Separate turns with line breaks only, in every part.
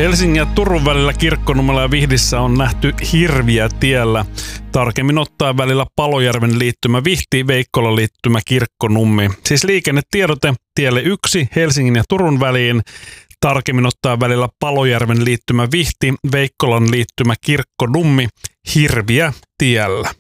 Helsingin ja Turun välillä Kirkkonummella ja Vihdissä on nähty hirviä tiellä. Tarkemmin ottaen välillä Palojärven liittymä Vihti, Veikkolan liittymä Kirkkonummi. Siis liikennetiedote tielle 1 Helsingin ja Turun väliin. Tarkemmin ottaen välillä Palojärven liittymä Vihti, Veikkolan liittymä Kirkkonummi. Hirviä tiellä.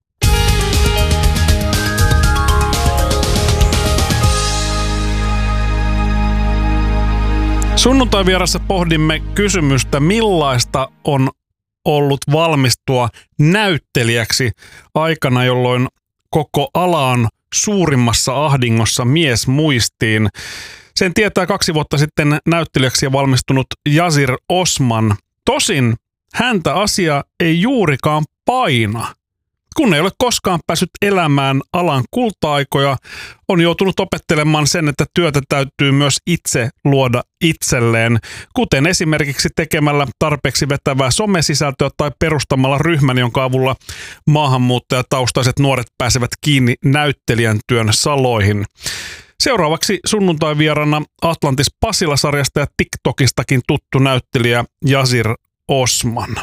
Sunnuntai vieressä pohdimme kysymystä, millaista on ollut valmistua näyttelijäksi aikana, jolloin koko ala on suurimmassa ahdingossa miesmuistiin. Sen tietää 2 vuotta sitten näyttelijäksi valmistunut Yazir Osman. Tosin häntä asia ei juurikaan paina. Kun ei ole koskaan päässyt elämään alan kulta-aikoja, on joutunut opettelemaan sen, että työtä täytyy myös itse luoda itselleen, kuten esimerkiksi tekemällä tarpeeksi vetävää somesisältöä tai perustamalla ryhmän, jonka avulla maahanmuuttajataustaiset nuoret pääsevät kiinni näyttelijän työn saloihin. Seuraavaksi sunnuntai vierana Atlantis Pasila-sarjasta ja TikTokistakin tuttu näyttelijä Yazir Osman.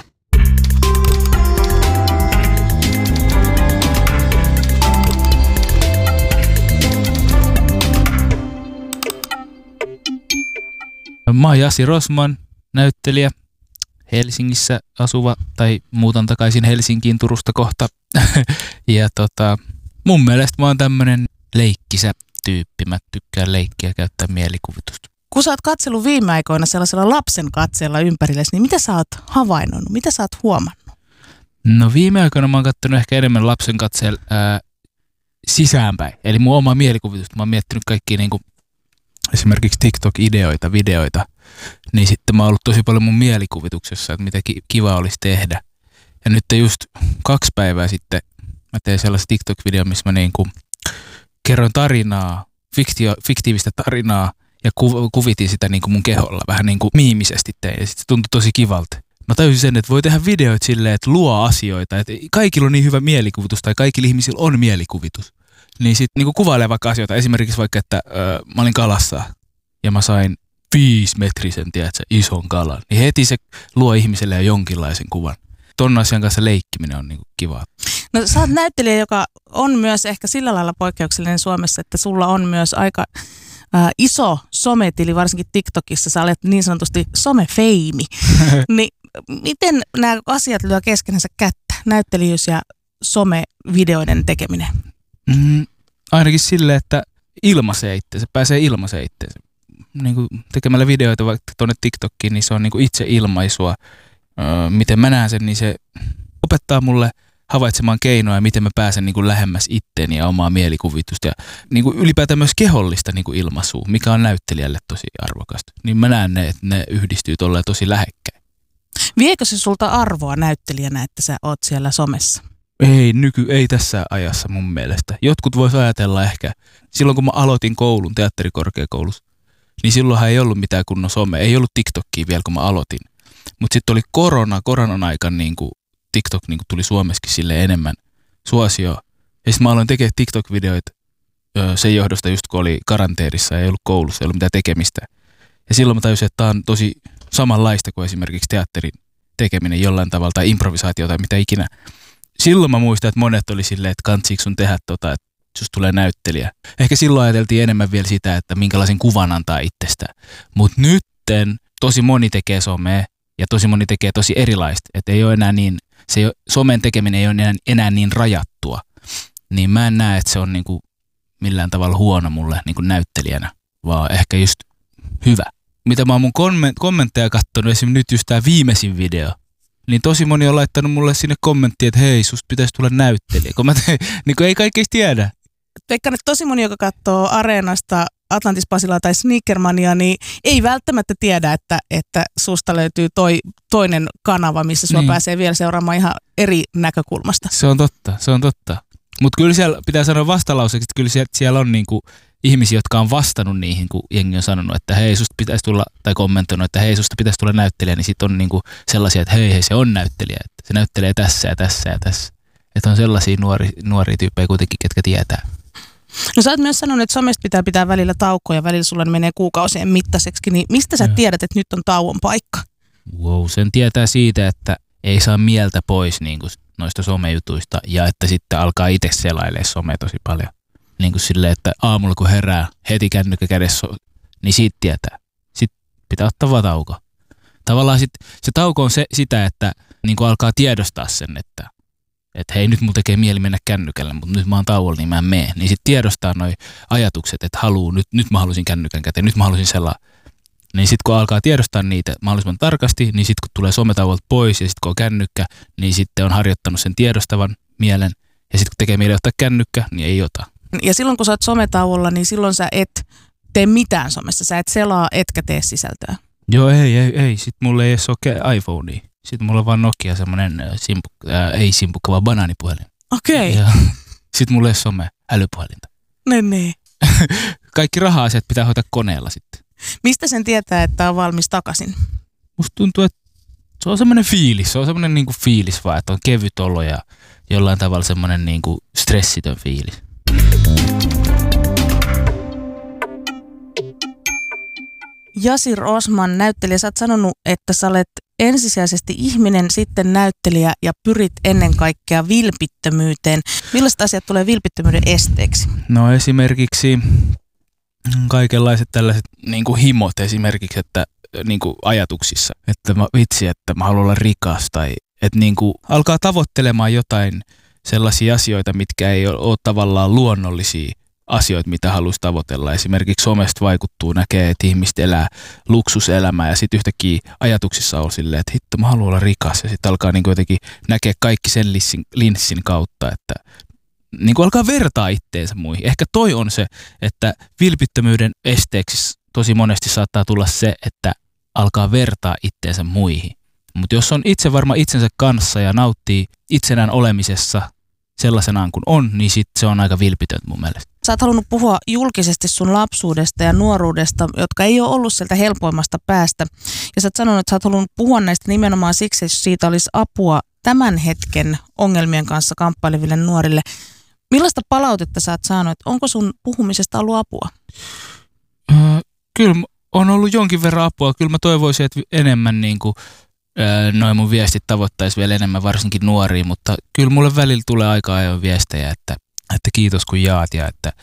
Mä oon Yazir Osman, näyttelijä, Helsingissä asuva, tai muutan takaisin Helsinkiin Turusta kohta. Ja mun mielestä mä oon tämmönen leikkisä tyyppi. Mä tykkään leikkiä, käyttää mielikuvitusta.
Kun sä oot katsellut viime aikoina sellaisella lapsen katseella ympärillesi, niin mitä sä oot havainnut? Mitä sä oot huomannut?
No viime aikoina mä oon kattonut ehkä enemmän lapsen katseella sisäänpäin. Eli mun oma mielikuvitusta. Mä oon miettinyt kaikkia niinku esimerkiksi TikTok-ideoita, videoita, niin sitten mä oon ollut tosi paljon mun mielikuvituksessa, että mitä kiva olisi tehdä. Ja nyt just 2 päivää sitten mä tein sellaisen TikTok-videon, missä mä niinku kerron tarinaa, fiktiivistä tarinaa ja kuvitin sitä niinku mun keholla, vähän niinku miimisesti tein ja sitten se tuntui tosi kivalta. Mä tajusin sen, että voi tehdä videoita silleen, että luo asioita, että kaikilla on niin hyvä mielikuvitus tai kaikilla ihmisillä on mielikuvitus. Niin sitten niinku kuvailee vaikka asioita. Esimerkiksi vaikka, että mä olin kalassa ja mä sain 5-metrisen, ison kalan. Niin heti se luo ihmiselle jo jonkinlaisen kuvan. Ton asian kanssa leikkiminen on niinku kivaa.
No sä oot näyttelijä, joka on myös ehkä sillä lailla poikkeuksellinen Suomessa, että sulla on myös aika iso sometili, varsinkin TikTokissa. Sä olet niin sanotusti somefeimi. Niin miten nämä asiat lyö keskenänsä kättä? Näyttelijyys ja somevideoiden tekeminen?
Ainakin silleen, että ilmaisee itseensä, pääsee ilmaisee itseensä. Niin kuin tekemällä videoita vaikka tuonne TikTokiin, niin se on niin kuin itse ilmaisua. Miten mä näen sen, niin se opettaa mulle havaitsemaan keinoja, miten mä pääsen niin kuin lähemmäs itteeni ja omaa mielikuvitusta. Ja niin kuin ylipäätään myös kehollista niin kuin ilmaisua, mikä on näyttelijälle tosi arvokasta. Niin mä näen ne, että ne yhdistyy tolleen tosi lähekkäin.
Viekö se sulta arvoa näyttelijänä, että sä oot siellä somessa?
Ei tässä ajassa mun mielestä. Jotkut vois ajatella ehkä, silloin kun mä aloitin koulun teatterikorkeakoulussa, niin silloinhan ei ollut mitään kunnon some. Ei ollut TikTokia vielä, kun mä aloitin. Mutta sitten oli koronan aikana niin TikTok niin tuli Suomessakin sille enemmän suosioon. Ja sitten mä aloin tekemään TikTok-videoita sen johdosta just kun oli karanteerissa ja ei ollut koulussa, ei ollut mitään tekemistä. Ja silloin mä tajusin, että tää on tosi samanlaista kuin esimerkiksi teatterin tekeminen jollain tavalla tai improvisaatio tai mitä ikinä. Silloin mä muistan, että monet oli silleen, että kantsiiko sun tehdä että jos tulee näyttelijä. Ehkä silloin ajateltiin enemmän vielä sitä, että minkälaisen kuvan antaa itsestä. Mutta nytten tosi moni tekee somea ja tosi moni tekee tosi erilaista. Että ei ole enää niin, somen tekeminen ei ole enää niin rajattua. Niin mä en näe, että se on niinku millään tavalla huono mulle niinku näyttelijänä, vaan ehkä just hyvä. Mitä mä oon mun kommentteja kattonut, esimerkiksi nyt just tää viimeisin video, niin tosi moni on laittanut mulle sinne kommenttia, että hei, susta pitäisi tulla näyttelijä. Kun niin kun ei kaikkein tiedä.
Veikkaan, että tosi moni, joka katsoo Areenasta Atlantis Pasilaa tai Sneakermania, niin ei välttämättä tiedä, että susta löytyy toinen kanava, missä sua pääsee vielä seuraamaan ihan eri näkökulmasta.
Se on totta. Mutta kyllä siellä pitää sanoa vastalauseeksi, että kyllä siellä on niinku ihmisiä, jotka on vastannut niihin, kun jengi on sanonut, että hei, susta pitäisi tulla, tai kommentoinut, että hei, susta pitäisi tulla näyttelijä, niin sitten on niinku sellaisia, että hei, se on näyttelijä, että se näyttelee tässä ja tässä ja tässä. Että on sellaisia nuoria tyyppejä kuitenkin, ketkä tietää.
No sä oot myös sanonut, että somesta pitää välillä taukoja, välillä sulla menee kuukausien mittaiseksi, niin mistä sä tiedät, että nyt on tauon paikka?
Wow, sen tietää siitä, että ei saa mieltä pois niin kuin noista somejutuista ja että sitten alkaa itse selailemaan somea tosi paljon. Niin kuin silleen, että aamulla kun herää heti kännykkä kädessä, niin siitä tietää. Sitten pitää ottaa vaan tauko. Tavallaan se tauko on sitä, että niin kuin alkaa tiedostaa sen, että hei, nyt mulla tekee mieli mennä kännykälle, mutta nyt mä oon tauolla, niin mä en mene. Niin sitten tiedostaa noi ajatukset, että nyt mä halusin kännykän käteen, nyt mä halusin selaa. Niin sitten kun alkaa tiedostaa niitä mahdollisimman tarkasti, niin sitten kun tulee sometauolta pois ja sitten kun on kännykkä, niin sitten on harjoittanut sen tiedostavan mielen. Ja sitten kun tekee mieli ottaa kännykkä, niin ei ota. Ja
silloin kun sä oot sometauolla, niin silloin sä et tee mitään somessa. Sä et selaa, etkä tee sisältöä.
Joo, ei. Sitten mulla ei edes ole iPhonea. Sitten mulla on vaan Nokia semmonen ei simpukka, vaan banaanipuhelin.
Okei.
Sitten mulla ei ole some älypuhelinta.
Niin.
Kaikki raha-asiat pitää hoitaa koneella sitten.
Mistä sen tietää, että on valmis takaisin?
Musta tuntuu, että se on semmoinen fiilis. Se on semmoinen niinku fiilis vaan, että on kevyt olo ja jollain tavalla semmoinen niinku stressitön fiilis.
Yasir Osman, näyttelijä, sä oot sanonut, että sä olet ensisijaisesti ihminen, sitten näyttelijä ja pyrit ennen kaikkea vilpittömyyteen. Millaiset asiat tulee vilpittömyyden esteeksi?
No esimerkiksi kaikenlaiset tällaiset niin kuin himot esimerkiksi, että niin kuin ajatuksissa, että että mä haluan olla rikas tai että niin kuin alkaa tavoittelemaan jotain sellaisia asioita, mitkä ei ole tavallaan luonnollisia asioita, mitä haluaisi tavoitella. Esimerkiksi somesta vaikuttuu, näkee, että ihmiset elää luksuselämää ja sitten yhtäkkiä ajatuksissa on silleen, että hitto, mä haluan olla rikas ja sitten alkaa niin kuin jotenkin näkee kaikki sen linssin kautta, että niin kuin alkaa vertaa itteensä muihin. Ehkä toi on se, että vilpittömyyden esteeksi tosi monesti saattaa tulla se, että alkaa vertaa itteensä muihin. Mutta jos on itse varma itsensä kanssa ja nauttii itsenään olemisessa sellaisenaan kuin on, niin sit se on aika vilpitön mun mielestä.
Sä oot halunnut puhua julkisesti sun lapsuudesta ja nuoruudesta, jotka ei ole ollut sieltä helpoimmasta päästä. Ja sä oot sanonut, että sä oot halunnut puhua näistä nimenomaan siksi, että siitä olisi apua tämän hetken ongelmien kanssa kamppaileville nuorille. Millaista palautetta sä oot saanut? Onko sun puhumisesta ollut apua?
Kyllä on ollut jonkin verran apua. Kyllä mä toivoisin, että enemmän niin kuin, noin mun viestit tavoittaisi vielä enemmän varsinkin nuoria, mutta kyllä mulle välillä tulee aika ajoin viestejä, että kiitos kun jaat ja että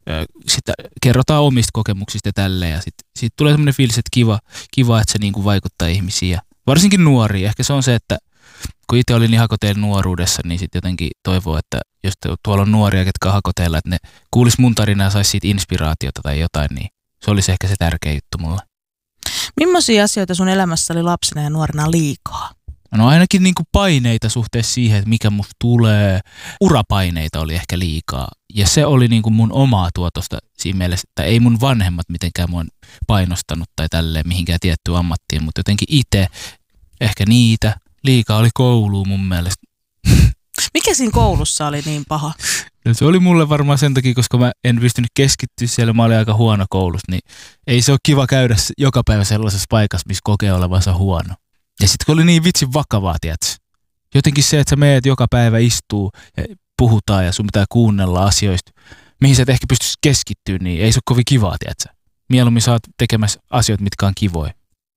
sitä kerrotaan omista kokemuksista ja tälleen. Ja sit tulee semmoinen fiilis, että kiva, että se niin kuin vaikuttaa ihmisiin ja varsinkin nuoria. Ehkä se on se, että kun itse olin niin hakoteilla nuoruudessa, niin sitten jotenkin toivoo, että jos tuolla on nuoria, ketkä on hakoteilla, että ne kuulis mun tarinaa ja saisi siitä inspiraatiota tai jotain, niin se olisi ehkä se tärkeä juttu mulle.
Millaisia asioita sun elämässä oli lapsena ja nuorena liikaa?
No ainakin niin kuin paineita suhteessa siihen, että mikä musta tulee. Urapaineita oli ehkä liikaa. Ja se oli niin kuin mun omaa tuotosta siinä mielessä, että ei mun vanhemmat mitenkään mua painostanut tai tälleen mihinkään tiettyyn ammattiin, mutta jotenkin itse ehkä niitä. Liikaa oli kouluun mun mielestä.
Mikä siinä koulussa oli niin paha?
No se oli mulle varmaan sen takia, koska mä en pystynyt keskittyä siellä, mä olin aika huono koulussa, niin ei se ole kiva käydä joka päivä sellaisessa paikassa, missä kokee olevansa huono. Ja sitten kun oli niin vitsin vakavaa, tiedätkö? Jotenkin se, että sä meet joka päivä istuu ja puhutaan ja sun pitää kuunnella asioista, mihin sä et ehkä pystyisi keskittyä, niin ei se ole kovin kivaa, tiedätkö? Mieluummin sä oot tekemässä asioita, mitkä on kivoja.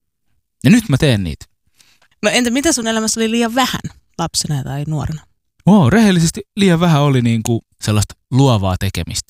Ja nyt mä teen niitä.
No entä mitä sun elämässä oli liian vähän lapsena tai nuorena?
Rehellisesti liian vähän oli niinku sellaista luovaa tekemistä.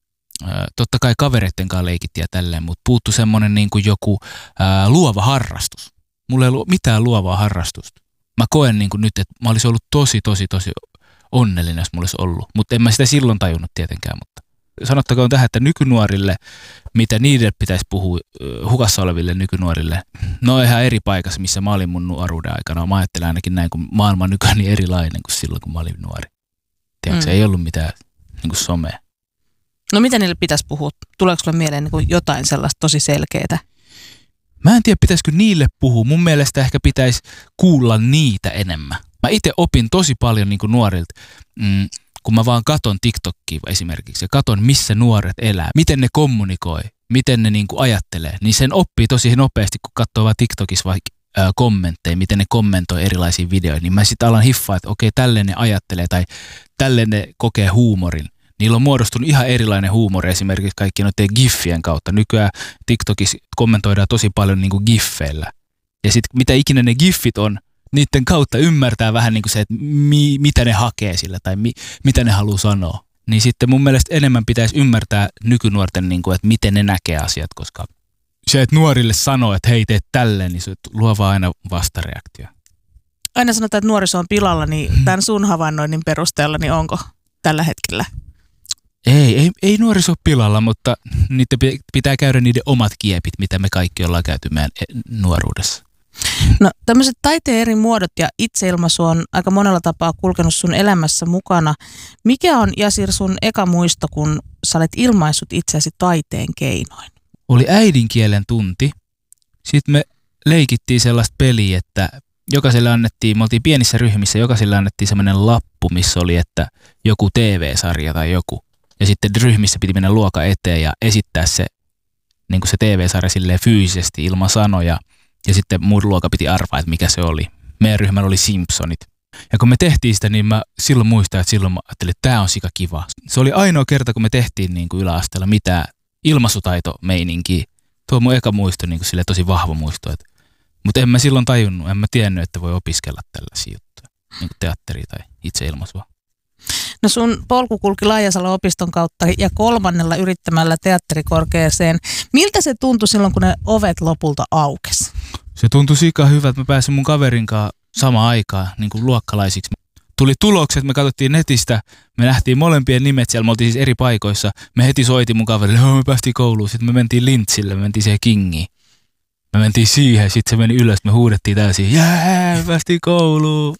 Totta kai kavereitten kanssa leikittiin ja tälleen, mutta puuttui semmoinen niinku joku luova harrastus. Mulla ei ollut mitään luovaa harrastusta. Mä koen niinku nyt, että mä olisin ollut tosi onnellinen, jos mulla olisi ollut. Mutta en mä sitä silloin tajunnut tietenkään. Mutta sanottakoon tähän, että nykynuorille, mitä niiden pitäisi puhua hukassa oleville nykynuorille, no ihan eri paikassa, missä mä olin mun nuoruuden aikana. Mä ajattelen ainakin näin, kun maailma on nykyään niin erilainen kuin silloin, kun mä olin nuori. Tiedätkö, ei ollut mitään niin kuin somea.
No mitä niille pitäisi puhua? Tuleeko sulle mieleen niin kuin jotain sellaista tosi selkeää?
Mä en tiedä, pitäisikö niille puhua. Mun mielestä ehkä pitäisi kuulla niitä enemmän. Mä itse opin tosi paljon niin kuin nuorilta, kun mä vaan katon TikTokia esimerkiksi ja katon, missä nuoret elää, miten ne kommunikoi, miten ne niin kuin ajattelee. Niin sen oppii tosi nopeasti, kun katsoo vaan TikTokissa vaikka kommentteja, miten ne kommentoi erilaisia videoita. Niin mä sitten alan hiffaa, että okei, tälleen ne ajattelee tai tälleen ne kokee huumorin. Niillä on muodostunut ihan erilainen huumori esimerkiksi kaikki noiden giffien kautta. Nykyään TikTokissa kommentoidaan tosi paljon niin kuin giffeillä. Ja sitten mitä ikinä ne giffit on, niiden kautta ymmärtää vähän niin kuin se, että mitä ne hakee sillä tai mitä ne haluaa sanoa. Niin sitten mun mielestä enemmän pitäisi ymmärtää nykynuorten, niin kuin, että miten ne näkee asiat, koska se, että nuorille sanoo, että hei teet tälleen, niin se luo vaan aina vastareaktio.
Aina sanotaan, että nuoriso on pilalla, niin tämän sun havainnoinnin perusteella, niin onko tällä hetkellä?
Ei nuoriso pilalla, mutta niiden pitää käydä niiden omat kiepit, mitä me kaikki ollaan käyty meidän nuoruudessa.
No tämmöiset taiteen eri muodot ja itseilmaisu on aika monella tapaa kulkenut sun elämässä mukana. Mikä on, Jasir, sun eka muisto, kun sä olet ilmaissut itseäsi taiteen keinoin?
Oli äidinkielen tunti. Sitten me leikittiin sellaista peliä, että jokaiselle annettiin, me oltiin pienissä ryhmissä, jokaiselle annettiin semmoinen lappu, missä oli, että joku TV-sarja tai joku. Ja sitten ryhmissä piti mennä luokan eteen ja esittää se, niin kuin se TV-sarja silleen fyysisesti ilman sanoja. Ja sitten muun luokka piti arvaa, että mikä se oli. Meidän ryhmällä oli Simpsonit. Ja kun me tehtiin sitä, niin mä silloin muistan, että silloin mä ajattelin, että tää on sika kiva. Se oli ainoa kerta, kun me tehtiin niin kuin yläasteella mitään ilmaisutaitomeininkiä. Tuo on mun eka muisto, niin kuin sille tosi vahva muisto. Mutta en mä silloin tajunnut, en mä tiennyt, että voi opiskella tällaisia juttuja, niin kuin teatteria tai itseilmaisua.
No sun polku kulki Laajasalon opiston kautta ja 3. yrittämällä teatterikorkeeseen. Miltä se tuntui silloin, kun ne ovet lopulta aukesi?
Se tuntui sika hyvä, että mä pääsin mun kaverin kanssa samaan aikaan niin kuin luokkalaisiksi. Tuli tulokset, me katsottiin netistä, me nähtiin molempien nimet siellä, me oltiin siis eri paikoissa. Me heti soitin mun kaverille, me päästiin kouluun, sitten me mentiin Lintsille, me mentiin siihen Kingiin. Me mentiin siihen, sitten se meni ylös, me huudettiin täysin, me päästiin kouluun.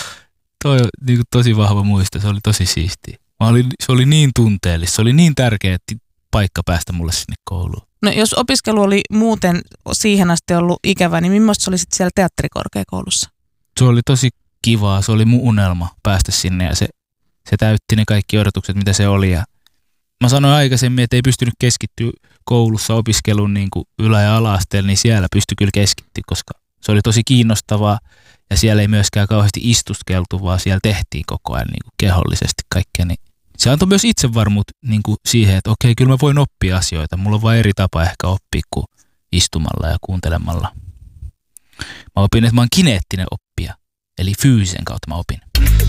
Toi on niin kuin tosi vahva muisto, se oli tosi siistiä. Se oli niin tunteellista, se oli niin tärkeä paikka päästä mulle sinne kouluun.
No jos opiskelu oli muuten siihen asti ollut ikävä, niin millaista se oli sitten siellä teatterikorkeakoulussa?
Se oli tosi kivaa, se oli mun unelma päästä sinne ja se täytti ne kaikki odotukset, mitä se oli. Ja mä sanoin aikaisemmin, että ei pystynyt keskittyä koulussa opiskeluun niin kuin ylä- ja ala-asteella, niin siellä pystyi kyllä keskittyä, koska se oli tosi kiinnostavaa. Ja siellä ei myöskään kauheasti istuskeltu, vaan siellä tehtiin koko ajan niin kuin kehollisesti kaikkea. Niin se antoi myös itsevarmuut niin kuin siihen, että okei, kyllä mä voin oppia asioita. Mulla on vain eri tapa ehkä oppia kuin istumalla ja kuuntelemalla. Mä opin, että mä oon kineettinen oppija. Eli fyysisen kautta mä opin.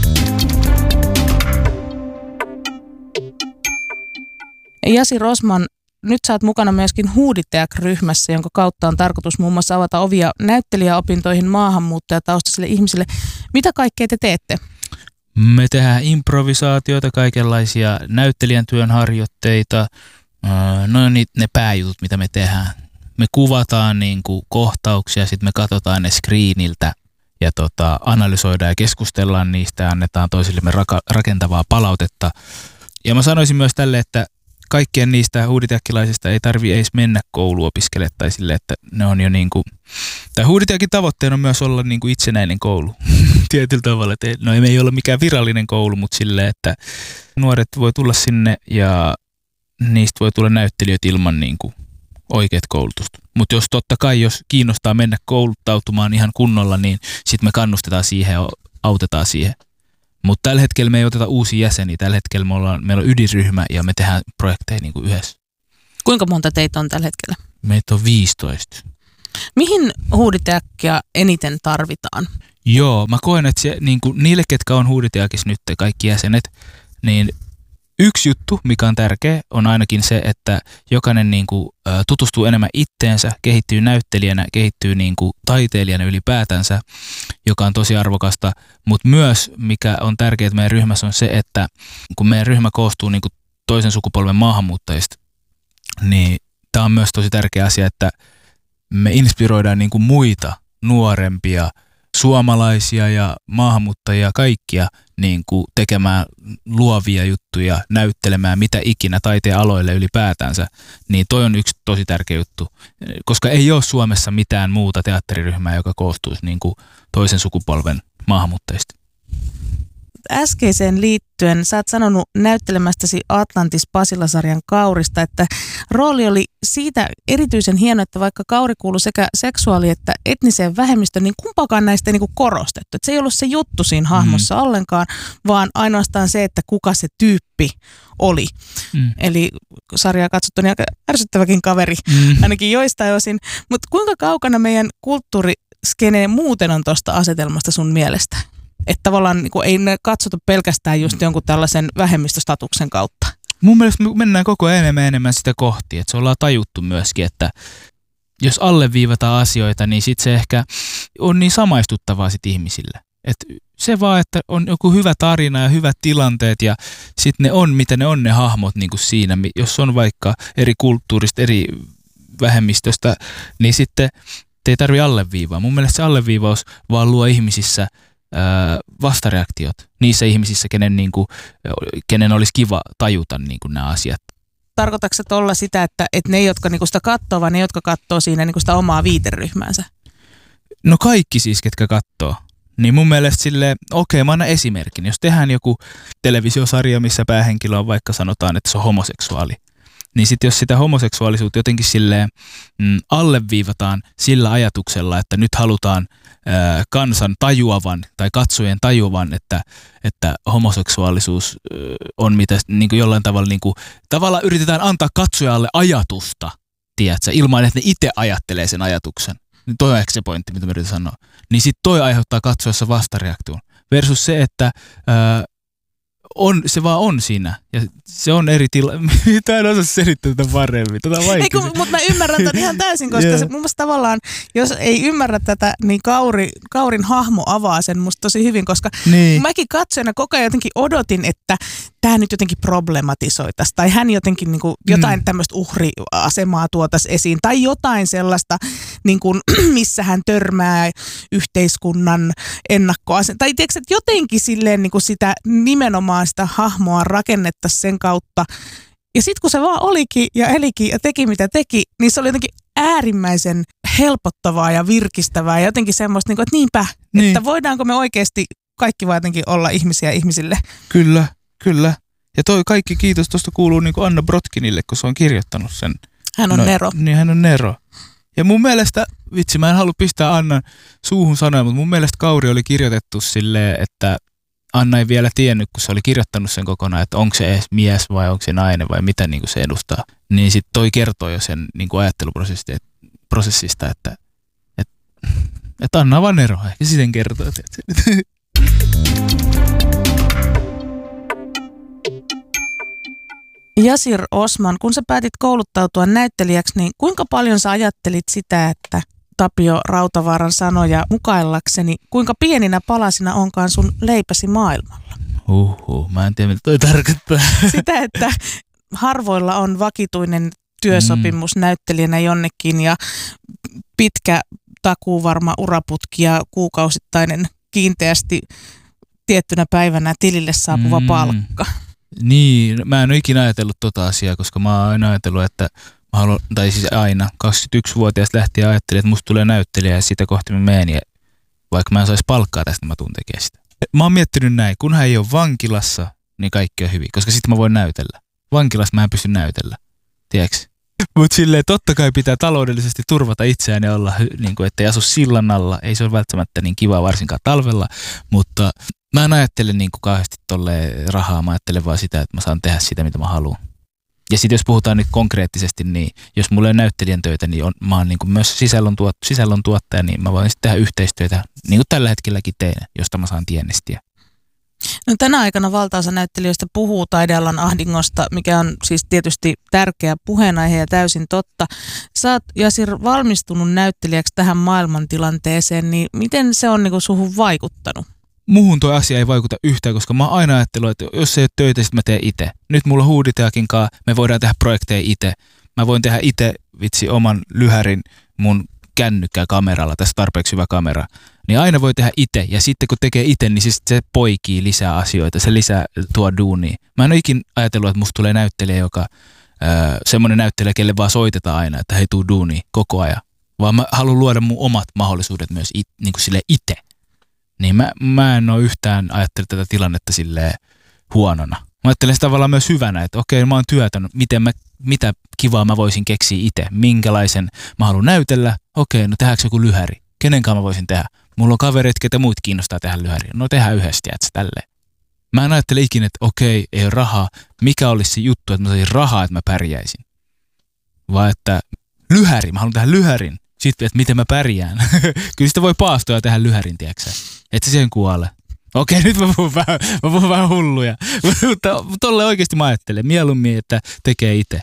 Jasir Osman, nyt sä oot mukana myöskin Huuditeak-ryhmässä, jonka kautta on tarkoitus muun muassa avata ovia näyttelijäopintoihin maahanmuuttajataustaisille ihmisille. Mitä kaikkea te teette?
Me tehdään improvisaatioita, kaikenlaisia näyttelijän työn harjoitteita, ne pääjutut, mitä me tehdään. Me kuvataan niin kuin kohtauksia, sitten me katsotaan ne screeniltä ja analysoidaan ja keskustellaan niistä ja annetaan toisillemme rakentavaa palautetta. Ja mä sanoisin myös tälle, että kaikkien niistä huuditeakkilaisista ei tarvitse edes mennä kouluopiskelemaan tai sille, että ne on jo niin kuin, tai Huuditeakin tavoitteena on myös olla niin kuin itsenäinen koulu tietyllä tavalla. Että no me ei olla mikään virallinen koulu, mutta silleen, että nuoret voi tulla sinne ja niistä voi tulla näyttelijöitä ilman niin kuin oikeat koulutusta. Mutta jos kiinnostaa mennä kouluttautumaan ihan kunnolla, niin sitten me kannustetaan siihen ja autetaan siihen. Mutta tällä hetkellä me ei oteta uusia jäseniä. Tällä hetkellä meillä on ydinryhmä ja me tehdään projekteja niin kuin yhdessä.
Kuinka monta teitä on tällä hetkellä?
Meitä on 15.
Mihin Huuditeakkia eniten tarvitaan?
Joo, mä koen, että niin kuin niille, ketkä on Huuditeakissa nyt, kaikki jäsenet, niin yksi juttu, mikä on tärkeä, on ainakin se, että jokainen niin kuin, tutustuu enemmän itteensä, kehittyy näyttelijänä, kehittyy niin kuin taiteilijana ylipäätänsä, joka on tosi arvokasta. Mutta myös, mikä on tärkeää meidän ryhmässä, on se, että kun meidän ryhmä koostuu niin kuin toisen sukupolven maahanmuuttajista, niin tämä on myös tosi tärkeä asia, että me inspiroidaan niin kuin muita nuorempia suomalaisia ja maahanmuuttajia kaikkia niin kuin tekemään luovia juttuja, näyttelemään mitä ikinä taiteen aloille ylipäätänsä, niin toi on yksi tosi tärkeä juttu, koska ei ole Suomessa mitään muuta teatteriryhmää, joka koostuisi niin kuin toisen sukupolven maahanmuuttajista.
Äskeiseen liittyen, sä oot sanonut näyttelemästäsi Atlantis-Pasila-sarjan Kaurista, että rooli oli siitä erityisen hieno, että vaikka Kauri kuului sekä seksuaali- että etniseen vähemmistöön, niin kumpaakaan näistä ei niin kuin korostettu. Että se ei ollut se juttu siinä hahmossa ollenkaan, vaan ainoastaan se, että kuka se tyyppi oli. Eli sarjaa katsottu niin aika ärsyttäväkin kaveri, ainakin joistain osin. Mutta kuinka kaukana meidän kulttuuri skene muuten on tuosta asetelmasta sun mielestä? Että tavallaan niin ei ne katsota pelkästään just jonkun tällaisen vähemmistöstatuksen kautta.
Mun mielestä me mennään koko ajan enemmän sitä kohti, että se ollaan tajuttu myöskin, että jos alleviivataan asioita, niin sit se ehkä on niin samaistuttavaa sit ihmisille. Et se vaan, että on joku hyvä tarina ja hyvät tilanteet ja sitten ne on, mitä ne on ne hahmot niin kuin siinä. Jos on vaikka eri kulttuurista, eri vähemmistöstä, niin sitten ei tarvitse alleviivaa. Mun mielestä se alleviivaus vaan luo ihmisissä vastareaktiot. Niissä ihmisissä, kenen olisi kiva tajuta nämä asiat.
Tarkoitatko se tuolla sitä, että ne, jotka niinku sitä katsoo, vai ne, jotka katsoo siinä niinku sitä omaa viiteryhmäänsä?
No kaikki siis, ketkä katsoo. Niin mun mielestä silleen, mä annan esimerkin. Jos tehdään joku televisiosarja, missä päähenkilö on vaikka sanotaan, että se on homoseksuaali, niin sitten jos sitä homoseksuaalisuutta jotenkin silleen alleviivataan sillä ajatuksella, että nyt halutaan kansan tajuavan tai katsojen tajuavan, että homoseksuaalisuus on mitä niin kuin jollain tavalla, niin kuin, tavallaan yritetään antaa katsojalle ajatusta, tiedätkö, ilman että ne itse ajattelee sen ajatuksen. Niin toi on ehkä se pointti, mitä mä yritän sanoa. Niin sit toi aiheuttaa katsojassa vastareaktion. Versus se, että se vaan on siinä. Ja se on eri tila. Mitä en osaa selittää tätä paremmin. Tätä on vaikea.
Mutta mä ymmärrän tämän ihan täysin, koska se, mun mielestä tavallaan, jos ei ymmärrä tätä, niin Kaurin hahmo avaa sen musta tosi hyvin, koska mäkin katsojana koko ajan jotenkin odotin, että tämä nyt jotenkin problematisoitaisi. Tai hän jotenkin niin kuin jotain tämmöistä uhriasemaa tuotaisi esiin. Tai jotain sellaista, niin kuin, missä hän törmää yhteiskunnan ennakkoasentoon. Tai tiedätkö, että jotenkin silleen niin kuin sitä nimenomaan sitä hahmoa rakennettaisiin sen kautta. Ja sitten kun se vaan olikin ja elikin ja teki mitä teki, niin se oli jotenkin äärimmäisen helpottavaa ja virkistävää. Ja jotenkin semmoista, että niinpä, että voidaanko me oikeasti kaikki vaan jotenkin olla ihmisiä ihmisille.
Kyllä. Ja toi kaikki kiitos tuosta kuuluu niin kuin Anna Brotkinille, kun se on kirjoittanut sen.
Hän on Nero.
Niin, hän on Nero. Ja mun mielestä, vitsi, mä en halua pistää Annan suuhun sanoja, mutta mun mielestä Kauri oli kirjoitettu silleen, että Anna ei vielä tiennyt, kun se oli kirjoittanut sen kokonaan, että onko se edes mies vai onko se nainen vai mitä niin kuin se edustaa. Niin sitten toi kertoo jo sen niin kuin ajatteluprosessista, että Anna vaan Nero. Ja sitten kertoo.
Yasir Osman, kun sä päätit kouluttautua näyttelijäksi, niin kuinka paljon sä ajattelit sitä, että Tapio Rautavaaran sanoja mukaillakseni, kuinka pieninä palasina onkaan sun leipäsi maailmalla?
Mä en tiedä, mitä toi tarkoittaa.
Sitä, että harvoilla on vakituinen työsopimus näyttelijänä jonnekin ja pitkä takuuvarma uraputki ja kuukausittainen kiinteästi tiettynä päivänä tilille saapuva palkka.
Niin, mä en ole ikinä ajatellut tota asiaa, koska mä oon aina ajatellut, että mä haluan, tai siis aina 21-vuotiaasta lähtien ajattelin, että musta tulee näyttelijä ja sitä kohti mä menen. Ja vaikka mä en saisi palkkaa tästä, mä tuun tekemään sitä. Mä oon miettinyt näin, kunhan ei ole vankilassa, niin kaikki on hyvin, koska sitten mä voin näytellä. Vankilassa mä en pysty näytellä, tiedätkö? Mutta silleen totta kai pitää taloudellisesti turvata itseään ja olla, niin kuin, ettei asu sillan alla. Ei se ole välttämättä niin kiva varsinkaan talvella, mutta mä en ajattele niin kuin kauheasti tolleen rahaa. Mä ajattelen vaan sitä, että mä saan tehdä sitä, mitä mä haluan. Ja sitten jos puhutaan nyt konkreettisesti, niin jos mulla ei ole näyttelijän töitä, niin mä oon niin kuin myös sisällöntuottaja, niin mä voin sitten tehdä yhteistyötä, niin kuin tällä hetkelläkin teen, josta mä saan tienestiä.
No, tänä aikana valtaosa näyttelijöistä puhuu taidealan ahdingosta, mikä on siis tietysti tärkeä puheenaihe ja täysin totta. Sä oot, Yasir, valmistunut näyttelijäksi tähän maailmantilanteeseen, niin miten se on niinku suhun vaikuttanut?
Muhun tuo asia ei vaikuta yhtään, koska mä oon aina ajatellut, että jos ei ole töitä, sitten mä teen itse. Nyt mulla on Huuditeakin kanssa, me voidaan tehdä projekteja itse. Mä voin tehdä itse oman lyhärin mun kännykkäkameralla, tässä tarpeeksi hyvä kamera. Niin aina voi tehdä itse, ja sitten kun tekee itse, niin siis se poikii lisää asioita, se lisää tuo duunia. Mä en ole ikin ajatellut, että musta tulee näyttelijä, joka semmoinen näyttelijä, kelle vaan soitetaan aina, että hei, tuu duunia koko ajan. Vaan mä haluan luoda mun omat mahdollisuudet myös niin kuin silleen itse. Niin mä en ole yhtään ajatellut tätä tilannetta silleen huonona. Mä ajattelen sitä tavallaan myös hyvänä, että okei, mä oon työtänyt, mitä kivaa mä voisin keksiä itse, minkälaisen mä haluan näytellä. Okei, no tehdäänkö joku lyhäri? Kenenkaan mä voisin tehdä? Mulla on kavereita, ketä muut kiinnostaa tehdä lyhäriä. No tehdään yhdessä, että tälleen. Mä en ajattele ikinä, että okei, ei ole rahaa. Mikä olisi se juttu, että mä saisin rahaa, että mä pärjäisin? Vaan että lyhäri, mä haluan tehdä lyhärin. Sitten, että miten mä pärjään. Kyllä sitä voi paastoja tehdä lyhärin, tiiäksä. Et se siihen kuole. Okei, nyt mä puhun vähän hulluja. Mutta tolle oikeasti mä ajattelen. Mieluummin, että tekee itse.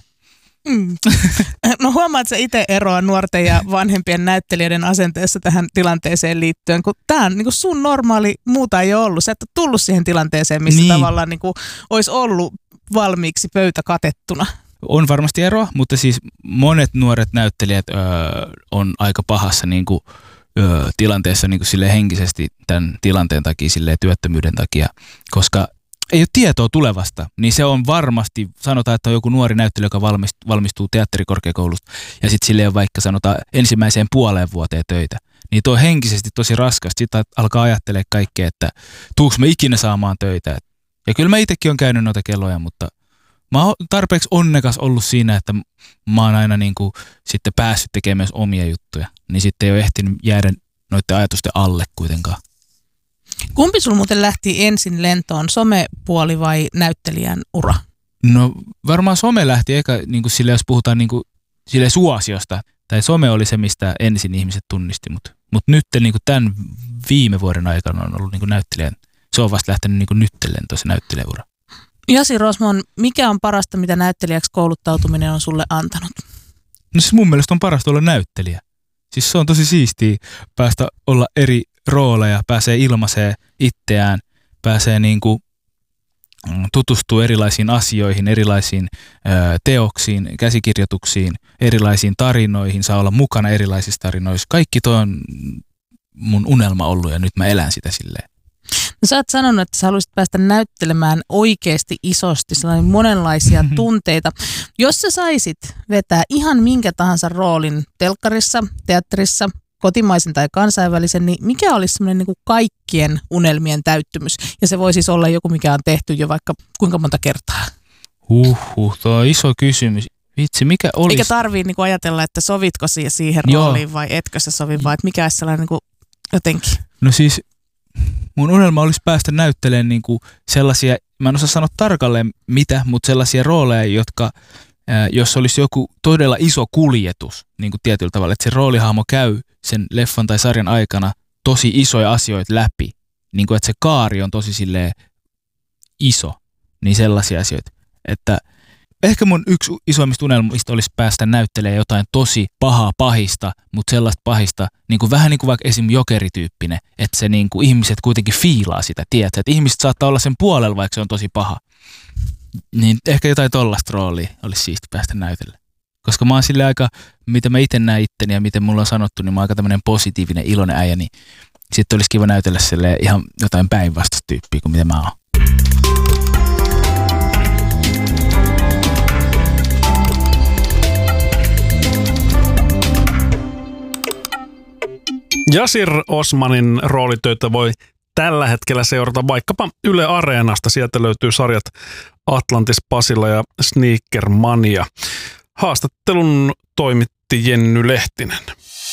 No huomaat sä itse eroa nuorten ja vanhempien näyttelijöiden asenteessa tähän tilanteeseen liittyen, kun tämä on niin kuin sun normaali, muuta ei ole ollut. Sä et ole tullut siihen tilanteeseen, missä tavallaan niin kuin olisi ollut valmiiksi pöytä katettuna.
On varmasti eroa, mutta siis monet nuoret näyttelijät on aika pahassa niin kuin, tilanteessa niin kuin sille henkisesti tämän tilanteen takia, sille työttömyyden takia, koska ei ole tietoa tulevasta, niin se on varmasti, sanotaan, että on joku nuori näyttelijä, joka valmistuu teatterikorkeakoulusta ja sitten sille on vaikka sanotaan ensimmäiseen puoleen vuoteen töitä. Niin tuo on henkisesti tosi raskasta. Sitten alkaa ajattelemaan kaikkea, että tuuks mä ikinä saamaan töitä. Ja kyllä mä itsekin olen käynyt noita kelloja, mutta mä oon tarpeeksi onnekas ollut siinä, että mä oon aina niin kuin sitten päässyt tekemään myös omia juttuja. Niin sitten ei ole ehtinyt jäädä noiden ajatusten alle kuitenkaan.
Kumpi sulla muuten lähti ensin lentoon, somepuoli vai näyttelijän ura?
No varmaan some lähti eka, niin kuin sille, jos puhutaan niin kuin, sille suosiosta. Tai some oli se, mistä ensin ihmiset tunnisti. Mutta nyt niin kuin tämän viime vuoden aikana on ollut niin kuin näyttelijän. Se on vasta lähtenyt niin kuin nyt lentoon se näyttelijäura.
Jasi Rosmon, mikä on parasta, mitä näyttelijäksi kouluttautuminen on sulle antanut?
No siis mun mielestä on parasta olla näyttelijä. Siis se on tosi siistiä päästä olla eri rooleja, pääsee ilmaisee itseään, pääsee niinku tutustuu erilaisiin asioihin, erilaisiin teoksiin, käsikirjoituksiin, erilaisiin tarinoihin, saa olla mukana erilaisissa tarinoissa. Kaikki toi on mun unelma ollut ja nyt mä elän sitä silleen.
No sä oot sanonut, että sä haluaisit päästä näyttelemään oikeasti isosti, sellainen monenlaisia tunteita. Jos sä saisit vetää ihan minkä tahansa roolin telkkarissa, teatterissa, kotimaisen tai kansainvälisen, niin mikä olisi semmoinen niin kuin kaikkien unelmien täyttymys? Ja se voi siis olla joku, mikä on tehty jo vaikka kuinka monta kertaa.
Tuo on iso kysymys. Vitsi, mikä olisi?
Eikä tarvii niin kuin ajatella, että sovitko siihen rooliin vai etkö sä sovi, vaan että mikä olisi sellainen niin kuin jotenkin.
No siis mun unelma olisi päästä näyttelemään niin kuin sellaisia, mä en osaa sanoa tarkalleen mitä, mutta sellaisia rooleja, jotka jos olisi joku todella iso kuljetus niin kuin tietyllä tavalla, että se roolihahmo käy sen leffan tai sarjan aikana tosi isoja asioita läpi, niin kuin että se kaari on tosi silleen iso, niin sellaisia asioita. Että ehkä mun yksi isoimmista unelmista olisi päästä näyttelemään jotain tosi pahaa pahista, mutta sellaista pahista, niin kuin vähän niin kuin vaikka esim. Jokerityyppinen, että se niin kuin ihmiset kuitenkin fiilaa sitä, tiedätkö? Että ihmiset saattaa olla sen puolella, vaikka se on tosi paha. Niin ehkä jotain tollaista roolia olisi siisti päästä näytelle. Koska mä oon sille aika, mitä mä itse näen itteni ja miten mulla on sanottu, niin mä oon aika tämmönen positiivinen, iloinen äijä, niin sitten olisi kiva näytellä silleen ihan jotain päinvastaista tyyppiä kuin mitä mä oon.
Yasir Osmanin roolitöitä voi tällä hetkellä seurata vaikkapa Yle Areenasta. Sieltä löytyy sarjat Atlantis Pasila ja Sneaker Mania. Haastattelun toimitti Jenny Lehtinen.